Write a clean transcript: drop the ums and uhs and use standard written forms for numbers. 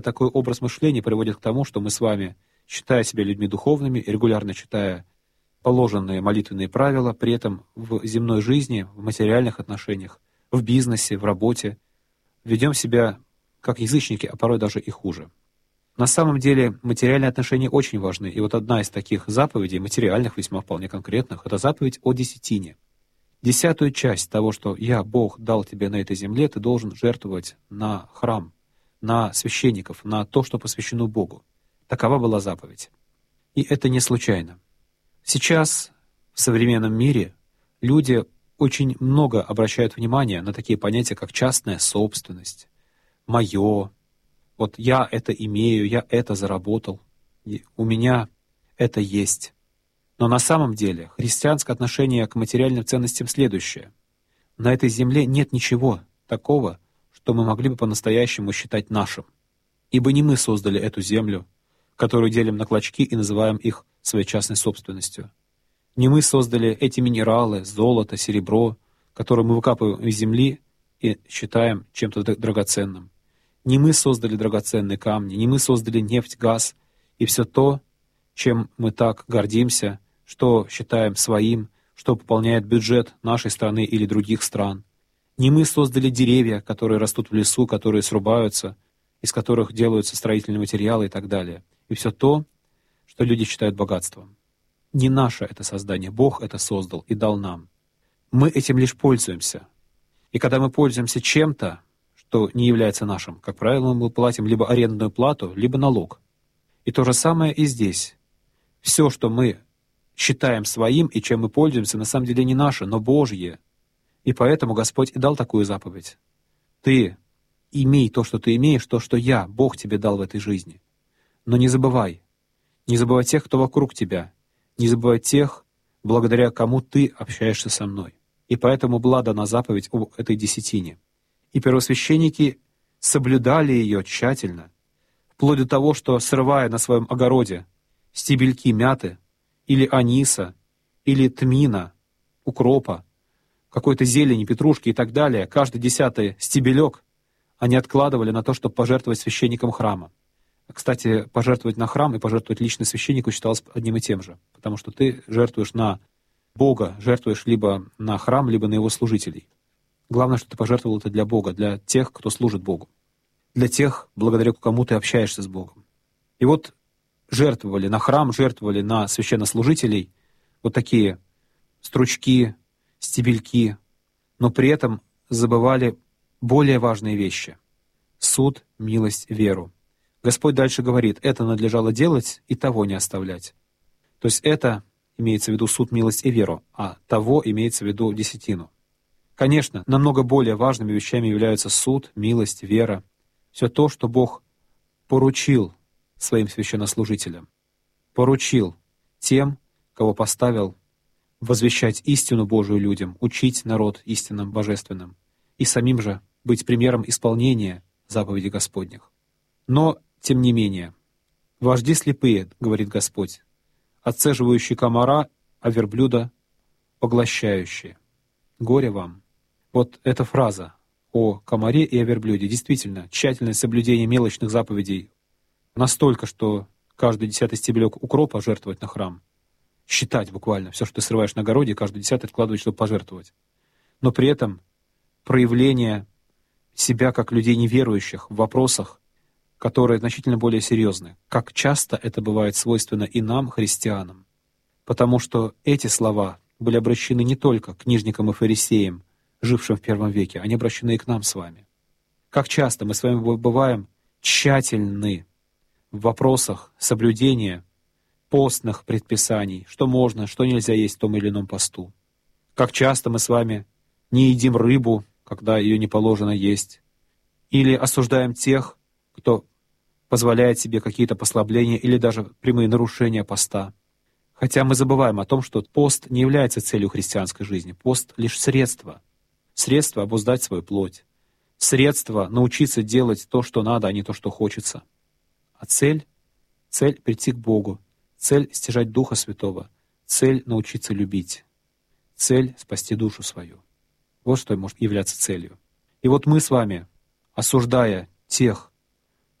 Такой образ мышления приводит к тому, что мы с вами, считая себя людьми духовными и регулярно читая положенные молитвенные правила, при этом в земной жизни, в материальных отношениях, в бизнесе, в работе, ведем себя как язычники, а порой даже и хуже. На самом деле материальные отношения очень важны, и вот одна из таких заповедей, материальных, весьма вполне конкретных, это заповедь о десятине. 10-ю часть того, что «Я, Бог, дал тебе на этой земле», ты должен жертвовать на храм, на священников, на то, что посвящено Богу. Такова была заповедь. И это не случайно. Сейчас в современном мире люди очень много обращают внимание на такие понятия, как частная собственность, «моё», вот я это имею, я это заработал, у меня это есть. Но на самом деле христианское отношение к материальным ценностям следующее. На этой земле нет ничего такого, что мы могли бы по-настоящему считать нашим. Ибо не мы создали эту землю, которую делим на клочки и называем их своей частной собственностью. Не мы создали эти минералы, золото, серебро, которые мы выкапываем из земли и считаем чем-то драгоценным. Не мы создали драгоценные камни, не мы создали нефть, газ и все то, чем мы так гордимся, что считаем своим, что пополняет бюджет нашей страны или других стран. Не мы создали деревья, которые растут в лесу, которые срубаются, из которых делаются строительные материалы и так далее. И все то, что люди считают богатством. Не наше это создание, Бог это создал и дал нам. Мы этим лишь пользуемся. И когда мы пользуемся чем-то, что не является нашим, как правило, мы платим либо арендную плату, либо налог. И то же самое и здесь. Все, что мы считаем своим и чем мы пользуемся, на самом деле не наше, но Божье. И поэтому Господь и дал такую заповедь. Ты имей то, что ты имеешь, то, что я, Бог, тебе дал в этой жизни. Но не забывай тех, кто вокруг тебя, не забывай тех, благодаря кому ты общаешься со мной. И поэтому была дана заповедь об этой десятине. И первосвященники соблюдали ее тщательно, вплоть до того, что, срывая на своем огороде стебельки мяты, или аниса, или тмина, укропа, какой-то зелени, петрушки и так далее, каждый 10-й стебелек они откладывали на то, чтобы пожертвовать священникам храма. Кстати, пожертвовать на храм и пожертвовать лично священнику считалось одним и тем же, потому что ты жертвуешь на Бога, жертвуешь либо на храм, либо на его служителей. Главное, что ты пожертвовал это для Бога, для тех, кто служит Богу, для тех, благодаря кому ты общаешься с Богом. И вот жертвовали на храм, жертвовали на священнослужителей вот такие стручки, стебельки, но при этом забывали более важные вещи — суд, милость, веру. Господь дальше говорит, это надлежало делать и того не оставлять. То есть это имеется в виду суд, милость и веру, а того имеется в виду десятину. Конечно, намного более важными вещами являются суд, милость, вера. Все то, что Бог поручил своим священнослужителям, поручил тем, кого поставил возвещать истину Божию людям, учить народ истинам божественным и самим же быть примером исполнения заповедей Господних. Но, тем не менее, вожди слепые, говорит Господь, отцеживающие комара, а верблюда поглощающие. Горе вам. Вот эта фраза о комаре и о верблюде. Действительно, тщательное соблюдение мелочных заповедей настолько, что каждый 10-й стебелек укропа жертвовать на храм, считать буквально все, что ты срываешь на огороде, каждый 10-й откладывать, чтобы пожертвовать. Но при этом проявление себя как людей неверующих в вопросах, которые значительно более серьезны. Как часто это бывает свойственно и нам, христианам. Потому что эти слова были обращены не только к книжникам и фарисеям, жившим в первом веке, они обращены и к нам с вами. Как часто мы с вами бываем тщательны в вопросах соблюдения постных предписаний, что можно, что нельзя есть в том или ином посту. Как часто мы с вами не едим рыбу, когда ее не положено есть, или осуждаем тех, кто позволяет себе какие-то послабления или даже прямые нарушения поста. Хотя мы забываем о том, что пост не является целью христианской жизни. Пост — лишь средство. Средство обуздать свою плоть. Средство научиться делать то, что надо, а не то, что хочется. А цель — прийти к Богу. Цель — стяжать Духа Святого. Цель — научиться любить. Цель — спасти душу свою. Вот что может являться целью. И вот мы с вами, осуждая тех, кто, может быть,